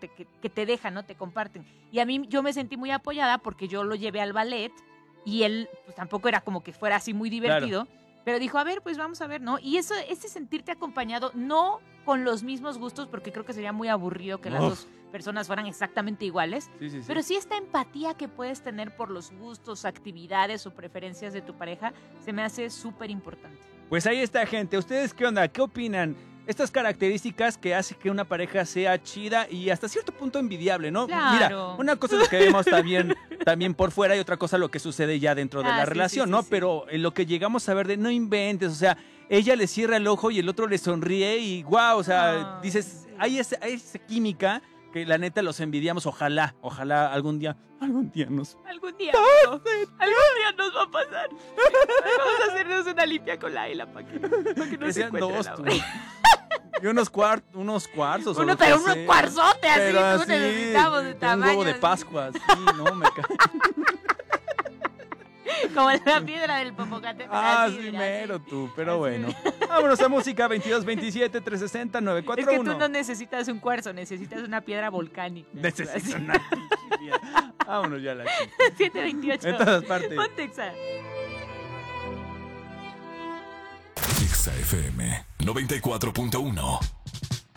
que te dejan, ¿no? Te comparten. Y a mí yo me sentí muy apoyada porque yo lo llevé al ballet y él pues tampoco era como que fuera así muy divertido, pero dijo, a ver, pues vamos a ver, ¿no? Y ese sentirte acompañado, no con los mismos gustos, porque creo que sería muy aburrido que las dos personas fueran exactamente iguales, pero sí esta empatía que puedes tener por los gustos, actividades o preferencias de tu pareja, se me hace súper importante. Pues ahí está, gente. ¿Ustedes qué onda? ¿Qué opinan? Estas características que hacen que una pareja sea chida y hasta cierto punto envidiable, ¿no? Claro. Mira, una cosa es lo que vemos también por fuera y otra cosa lo que sucede ya dentro de la relación, ¿no? Pero en lo que llegamos a ver de no inventes, o sea, ella le cierra el ojo y el otro le sonríe y guau, o sea, dices, hay esa química que la neta los envidiamos. Ojalá algún día Algún día nos va a pasar. Vamos a hacernos una limpia con Laila para que no se encuentre dos, la tú. Y unos cuarzos. Pero unos cuarzotes así, pero tú necesitamos de tamaño. Un huevo de Pascua, sí, no, me cae. Como la piedra del Popocatépetl. Sí, mero tú, pero bueno. Vámonos a música 2227-360-941. Es que tú no necesitas un cuarzo, necesitas una piedra volcánica. Necesito una piedra. Vámonos ya la chica. 728. En todas partes. Ponte Exa. Exa FM 94.1.